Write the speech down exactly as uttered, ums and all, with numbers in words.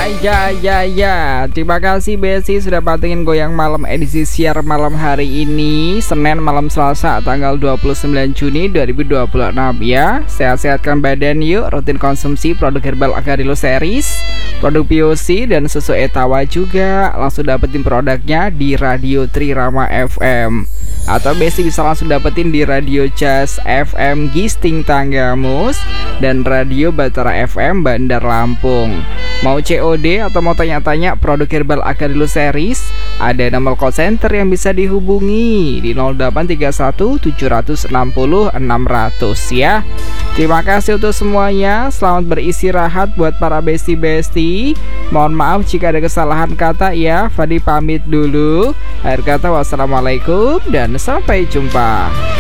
ya ya ya. Terima kasih Besti sudah pantengin Goyang Malam edisi siar malam hari ini, Senin malam Selasa tanggal dua puluh sembilan Juni dua ribu dua puluh enam ya. Sehat-sehatkan badan yuk, rutin konsumsi produk herbal Agarillo Series, produk P O C dan susu Etawa juga. Langsung dapetin produknya di Radio Trirama F M. Atau Besti bisa langsung dapetin di Radio Jazz F M Gisting Tanggamus dan Radio Batara F M Bandar Lampung. Mau C O D atau mau tanya-tanya produk herbal Agarillo Series, ada nomor call center yang bisa dihubungi di nol delapan tiga satu tujuh enam nol enam nol nol ya. Terima kasih untuk semuanya. Selamat beristirahat buat para besti-besti. Mohon maaf jika ada kesalahan kata ya. Fadi pamit dulu. Akhir kata wassalamualaikum dan sampai jumpa.